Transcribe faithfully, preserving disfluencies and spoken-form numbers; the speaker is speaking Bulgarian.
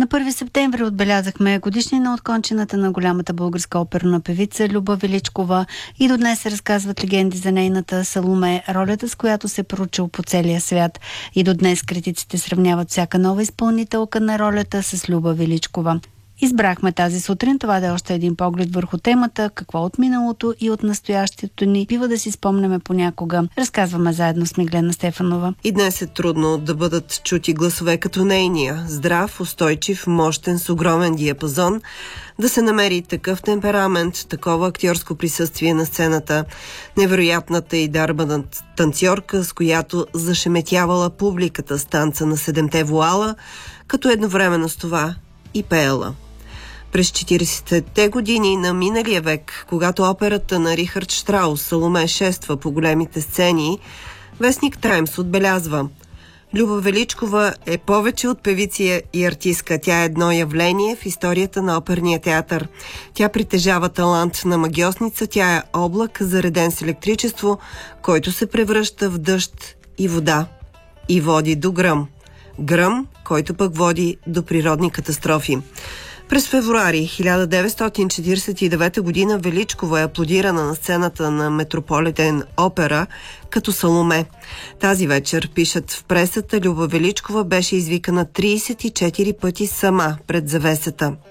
На първи септември отбелязахме годишнина от кончината на голямата българска оперна певица Люба Величкова и до днес се разказват легенди за нейната Саломе, ролята с която се проучил по целия свят. И до днес критиците сравняват всяка нова изпълнителка на ролята с Люба Величкова. Избрахме тази сутрин това да е още един поглед върху темата, какво от миналото и от настоящето ни бива да си спомняме понякога. Разказваме заедно с Миглена Стефанова. И днес е трудно да бъдат чути гласове като нейния. Здрав, устойчив, мощен, с огромен диапазон. Да се намери такъв темперамент, такова актьорско присъствие на сцената. Невероятната и дарбана танцорка, с която зашеметявала публиката с танца на седемте вуала, като едновременно с това и пеела. През четиридесетте години на миналия век, когато операта на Рихард Штраус Саломе шества по големите сцени, вестник Таймс отбелязва: Люба Величкова е повече от певица и артистка. Тя е едно явление в историята на оперния театър. Тя притежава талант на магьосница, тя е облак, зареден с електричество, който се превръща в дъжд и вода и води до гръм. Гръм, който пък води до природни катастрофи. През февруари хиляда деветстотин четиридесет и девета година Величкова е аплодирана на сцената на Метрополитен опера като Саломе. Тази вечер, пишат в пресата, Люба Величкова беше извикана тридесет и четири пъти сама пред завесата.